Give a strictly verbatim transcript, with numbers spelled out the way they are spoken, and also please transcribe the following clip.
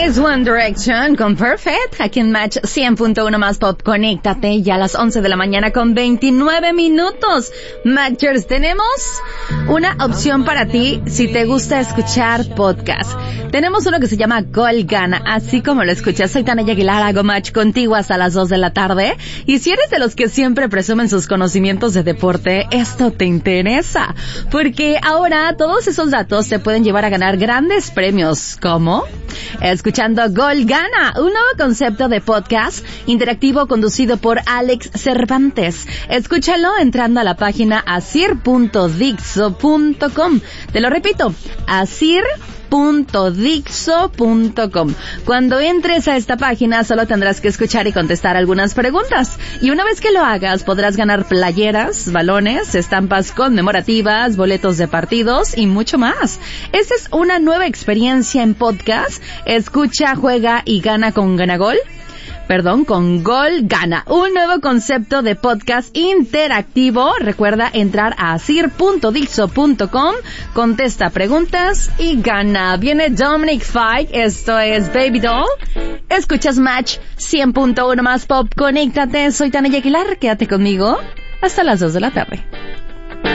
es One Direction con Perfect, aquí en Match cien punto uno más Pop. Conéctate ya a las once de la mañana con veintinueve minutos. Matchers, tenemos una opción para ti si te gusta escuchar podcast. Tenemos uno que se llama Gol Gana, así como lo escuchas. Soy Tania Aguilar, hago match contigo hasta las dos de la tarde. Y si eres de los que siempre presumen sus conocimientos de deporte, esto te interesa, porque ahora todos esos datos te pueden llevar a ganar grandes premios, como escuchando Gol Gana, un nuevo concepto de podcast interactivo conducido por Alex Cervantes. Escúchalo entrando a la página asir punto dixo punto com. Te lo repito, asir punto dixo punto com. Cuando entres a esta página solo tendrás que escuchar y contestar algunas preguntas, y una vez que lo hagas podrás ganar playeras, balones, estampas conmemorativas, boletos de partidos y mucho más. Esta es una nueva experiencia en podcast. Escucha, juega y gana con Ganagol. Perdón, con Gol Gana, un nuevo concepto de podcast interactivo. Recuerda entrar a asir punto dixo punto com, contesta preguntas y gana. Viene Dominic Fike, esto es Baby Doll. Escuchas Match cien punto uno más Pop, conéctate. Soy Tania Aguilar, quédate conmigo hasta las dos de la tarde.